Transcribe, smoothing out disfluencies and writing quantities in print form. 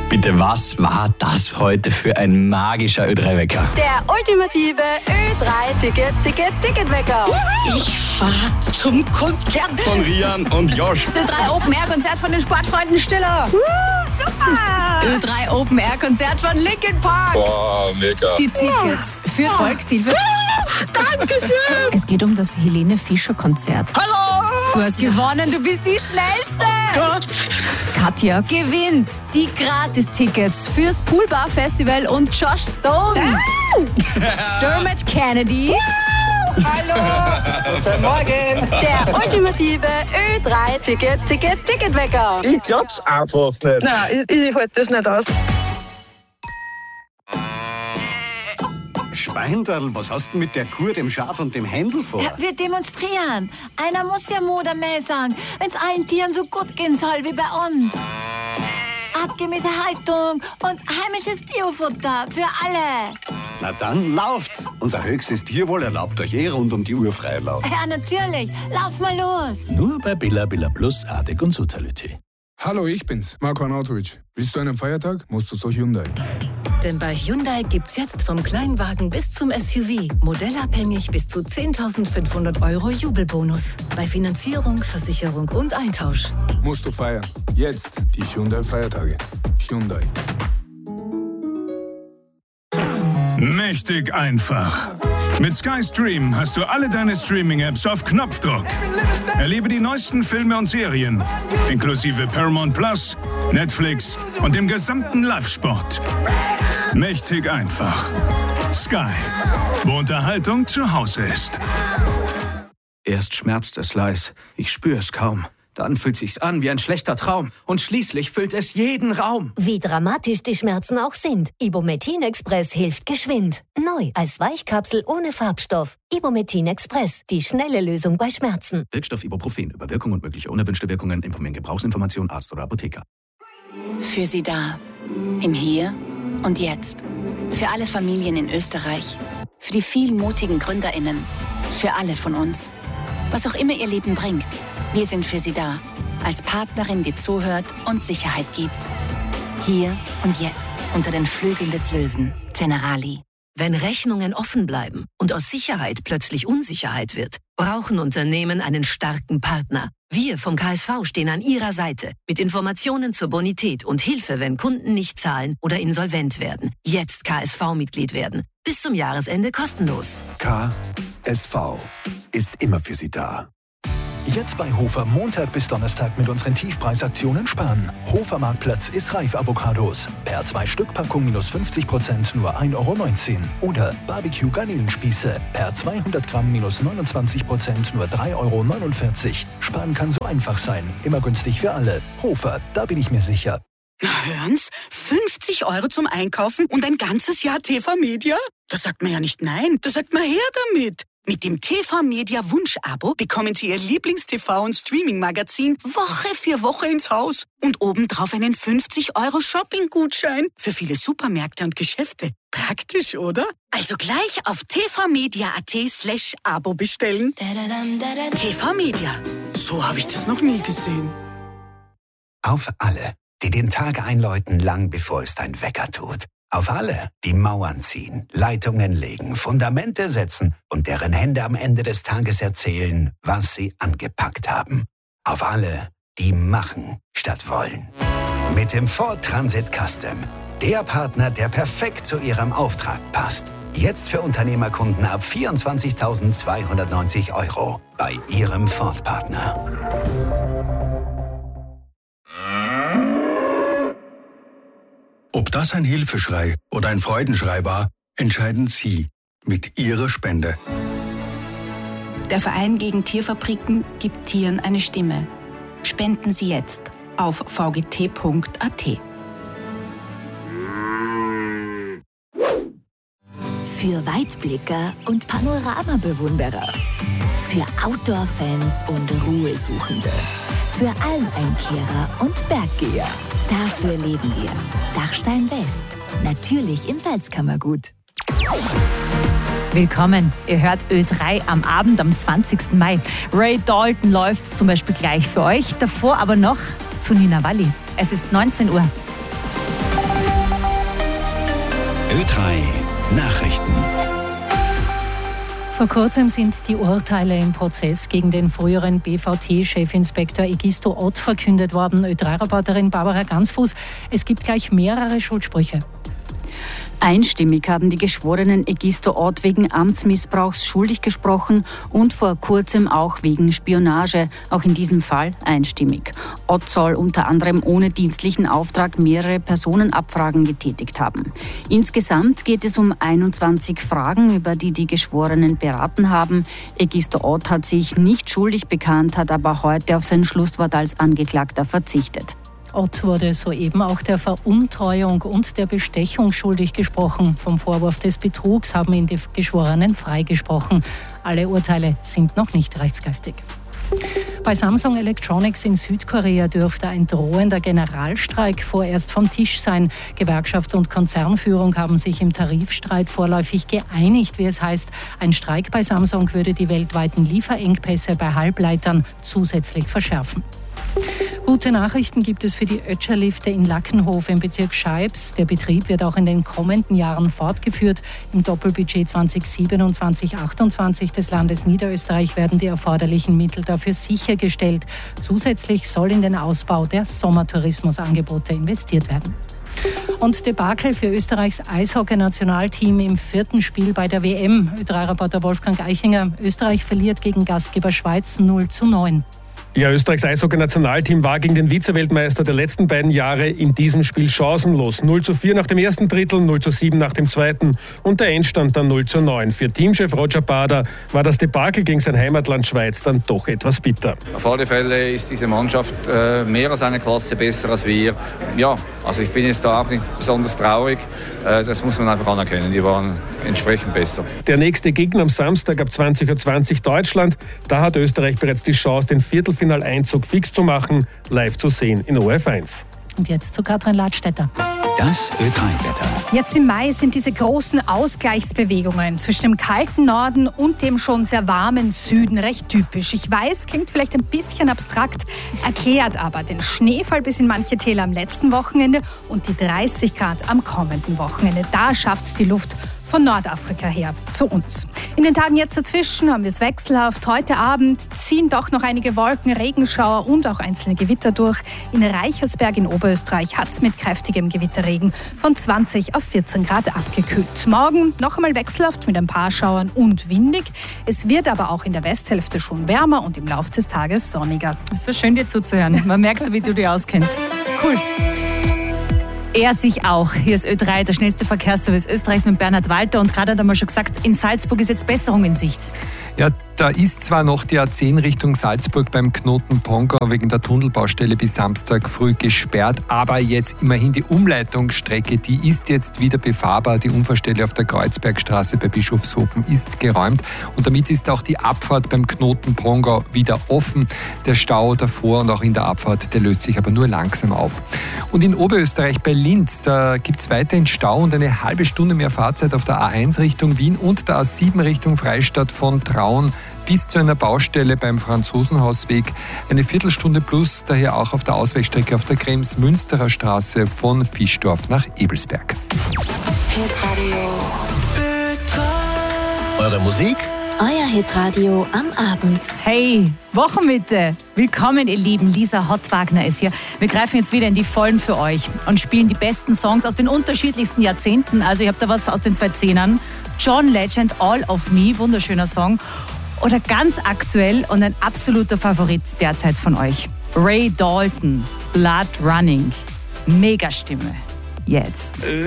Bitte, was war das heute für ein magischer Ö3-Wecker? Der ultimative Ö3-Ticketwecker. Ich fahr zum Konzert. Von Rian und Josh. Das Ö3 Open Air Konzert von den Sportfreunden Stiller. Super. Ö3 Open Air Konzert von Linkin Park. Boah, mega. Die Tickets für Volkshilfe. Dankeschön. Es geht um das Helene Fischer Konzert. Hallo. Du hast gewonnen, du bist die Schnellste. Gott. Katja gewinnt die Gratis-Tickets fürs Poolbar Festival und Josh Stone. Dermot Kennedy. Hallo. Guten Morgen. Der ultimative Ö3-Ticketwecker. Ich glaub's einfach nicht. Nein, ich halte das nicht aus. Schweinderl, was hast du mit der Kuh, dem Schaf und dem Händel vor? Ja, wir demonstrieren. Einer muss ja Mut am Mäh sagen, wenn es allen Tieren so gut gehen soll wie bei uns. Artgemäße Haltung und heimisches Biofutter für alle. Na dann, lauft's! Unser höchstes Tierwohl erlaubt euch rund um die Uhr Freilauf. Ja, natürlich. Lauf mal los. Nur bei Billa Plus, Artig und Sozalité. Hallo, ich bin's, Marco Arnautovic. Willst du einen Feiertag, musst du zu Hyundai. Denn bei Hyundai gibt's jetzt vom Kleinwagen bis zum SUV modellabhängig bis zu 10.500 € Jubelbonus. Bei Finanzierung, Versicherung und Eintausch. Musst du feiern. Jetzt die Hyundai-Feiertage. Hyundai. Mächtig einfach. Mit Sky Stream hast du alle deine Streaming-Apps auf Knopfdruck. Erlebe die neuesten Filme und Serien, inklusive Paramount Plus, Netflix und dem gesamten Live-Sport. Mächtig einfach. Sky, wo Unterhaltung zu Hause ist. Erst schmerzt es leis, ich spüre es kaum. Dann fühlt sich's an wie ein schlechter Traum. Und schließlich füllt es jeden Raum. Wie dramatisch die Schmerzen auch sind. Ibumetin Express hilft geschwind. Neu als Weichkapsel ohne Farbstoff. Ibumetin Express. Die schnelle Lösung bei Schmerzen. Wirkstoff Ibuprofen. Über Wirkung und mögliche unerwünschte Wirkungen informieren Gebrauchsinformation Arzt oder Apotheker. Für Sie da. Im Hier und Jetzt. Für alle Familien in Österreich. Für die vielen mutigen GründerInnen. Für alle von uns. Was auch immer Ihr Leben bringt. Wir sind für Sie da. Als Partnerin, die zuhört und Sicherheit gibt. Hier und jetzt. Unter den Flügeln des Löwen. Generali. Wenn Rechnungen offen bleiben und aus Sicherheit plötzlich Unsicherheit wird, brauchen Unternehmen einen starken Partner. Wir vom KSV stehen an Ihrer Seite mit Informationen zur Bonität und Hilfe, wenn Kunden nicht zahlen oder insolvent werden. Jetzt KSV-Mitglied werden. Bis zum Jahresende kostenlos. KSV ist immer für Sie da. Jetzt bei Hofer Montag bis Donnerstag mit unseren Tiefpreisaktionen sparen. Hofer Marktplatz ist reif Avocados. Per 2-Stück-Packung minus 50% nur 1,19 €. Oder Barbecue Garnelenspieße. Per 200 Gramm minus 29% nur 3,49 €. Sparen kann so einfach sein. Immer günstig für alle. Hofer, da bin ich mir sicher. Na hören's, 50 € zum Einkaufen und ein ganzes Jahr TV-Media? Da sagt man ja nicht nein, da sagt man her damit. Mit dem TV-Media Wunsch-Abo bekommen Sie Ihr Lieblings-TV- und Streaming-Magazin Woche für Woche ins Haus. Und obendrauf einen 50 € Shopping-Gutschein für viele Supermärkte und Geschäfte. Praktisch, oder? Also gleich auf tvmedia.at/Abo bestellen. TV-Media. So habe ich das noch nie gesehen. Auf alle, die den Tag einläuten, lang bevor es dein Wecker tut. Auf alle, die Mauern ziehen, Leitungen legen, Fundamente setzen und deren Hände am Ende des Tages erzählen, was sie angepackt haben. Auf alle, die machen statt wollen. Mit dem Ford Transit Custom. Der Partner, der perfekt zu Ihrem Auftrag passt. Jetzt für Unternehmerkunden ab 24.290 € bei Ihrem Ford-Partner. Ob das ein Hilfeschrei oder ein Freudenschrei war, entscheiden Sie mit Ihrer Spende. Der Verein gegen Tierfabriken gibt Tieren eine Stimme. Spenden Sie jetzt auf vgt.at. Für Weitblicker und Panoramabewunderer. Für Outdoor-Fans und Ruhesuchende. Für Almeinkehrer und Berggeher. Dafür leben wir. Dachstein West. Natürlich im Salzkammergut. Willkommen. Ihr hört Ö3 am Abend am 20. Mai. Ray Dalton läuft zum Beispiel gleich für euch. Davor aber noch zu Nina Walli. Es ist 19 Uhr. Ö3 Nachrichten. Vor kurzem sind die Urteile im Prozess gegen den früheren BVT-Chefinspektor Egisto Ott verkündet worden. Ö3-Reporterin Barbara Gansfuß, es gibt gleich mehrere Schuldsprüche. Einstimmig haben die Geschworenen Egisto Ott wegen Amtsmissbrauchs schuldig gesprochen und vor kurzem auch wegen Spionage, auch in diesem Fall einstimmig. Ott soll unter anderem ohne dienstlichen Auftrag mehrere Personenabfragen getätigt haben. Insgesamt geht es um 21 Fragen, über die die Geschworenen beraten haben. Egisto Ott hat sich nicht schuldig bekannt, hat aber heute auf sein Schlusswort als Angeklagter verzichtet. Ott wurde soeben auch der Veruntreuung und der Bestechung schuldig gesprochen. Vom Vorwurf des Betrugs haben ihn die Geschworenen freigesprochen. Alle Urteile sind noch nicht rechtskräftig. Bei Samsung Electronics in Südkorea dürfte ein drohender Generalstreik vorerst vom Tisch sein. Gewerkschaft und Konzernführung haben sich im Tarifstreit vorläufig geeinigt, wie es heißt. Ein Streik bei Samsung würde die weltweiten Lieferengpässe bei Halbleitern zusätzlich verschärfen. Gute Nachrichten gibt es für die Ötscherlifte in Lackenhof im Bezirk Scheibs. Der Betrieb wird auch in den kommenden Jahren fortgeführt. Im Doppelbudget 2027/28 des Landes Niederösterreich werden die erforderlichen Mittel dafür sichergestellt. Zusätzlich soll in den Ausbau der Sommertourismusangebote investiert werden. Und Debakel für Österreichs Eishockey-Nationalteam im 4. Spiel bei der WM. Ö3-Reporter Wolfgang Eichinger. Österreich verliert gegen Gastgeber Schweiz 0:9. Ja, Österreichs Eishockey-Nationalteam war gegen den Vizeweltmeister der letzten beiden Jahre in diesem Spiel chancenlos. 0:4 nach dem ersten Drittel, 0:7 nach dem zweiten und der Endstand dann 0:9. Für Teamchef Roger Bader war das Debakel gegen sein Heimatland Schweiz dann doch etwas bitter. Auf alle Fälle ist diese Mannschaft mehr als eine Klasse besser als wir. Ja, also ich bin jetzt da auch nicht besonders traurig. Das muss man einfach anerkennen. Die waren entsprechend besser. Der nächste Gegner am Samstag ab 20:20 Uhr Deutschland. Da hat Österreich bereits die Chance, den Viertelfinaleinzug fix zu machen, live zu sehen in ORF1. Und jetzt zu Katrin Ladstätter. Das Ö3-Wetter. Jetzt im Mai sind diese großen Ausgleichsbewegungen zwischen dem kalten Norden und dem schon sehr warmen Süden recht typisch. Ich weiß, klingt vielleicht ein bisschen abstrakt, erklärt aber den Schneefall bis in manche Täler am letzten Wochenende und die 30 Grad am kommenden Wochenende. Da schafft es die Luft von Nordafrika her zu uns. In den Tagen jetzt dazwischen haben wir es wechselhaft. Heute Abend ziehen doch noch einige Wolken, Regenschauer und auch einzelne Gewitter durch. In Reichersberg in Oberösterreich hat es mit kräftigem Gewitterregen von 20 auf 14 Grad abgekühlt. Morgen noch einmal wechselhaft mit ein paar Schauern und windig. Es wird aber auch in der Westhälfte schon wärmer und im Laufe des Tages sonniger. Es ist so schön, dir zuzuhören. Man merkt so, wie du dich auskennst. Cool. Er sich auch. Hier ist Ö3, der schnellste Verkehrsservice Österreichs mit Bernhard Walter. Und gerade hat er mal schon gesagt, in Salzburg ist jetzt Besserung in Sicht. Ja, da ist zwar noch die A10 Richtung Salzburg beim Knoten Pongau wegen der Tunnelbaustelle bis Samstag früh gesperrt, aber jetzt immerhin die Umleitungsstrecke, die ist jetzt wieder befahrbar. Die Unfallstelle auf der Kreuzbergstraße bei Bischofshofen ist geräumt und damit ist auch die Abfahrt beim Knoten Pongau wieder offen. Der Stau davor und auch in der Abfahrt, der löst sich aber nur langsam auf. Und in Oberösterreich bei Linz, da gibt es weiterhin Stau und eine halbe Stunde mehr Fahrzeit auf der A1 Richtung Wien und der A7 Richtung Freistadt von Traun bis zu einer Baustelle beim Franzosenhausweg. Eine Viertelstunde plus daher auch auf der Ausweichstrecke auf der Krems-Münsterer Straße von Fischdorf nach Ebelsberg. Hitradio. Eure Musik? Euer Hitradio am Abend. Hey, Wochenmitte. Willkommen, ihr Lieben. Lisa Hottwagner ist hier. Wir greifen jetzt wieder in die Vollen für euch und spielen die besten Songs aus den unterschiedlichsten Jahrzehnten. Also ihr habt da was aus den 2010ern. John Legend, All of Me, wunderschöner Song. Oder ganz aktuell und ein absoluter Favorit derzeit von euch. Ray Dalton, Blood Running. Megastimme. Jetzt.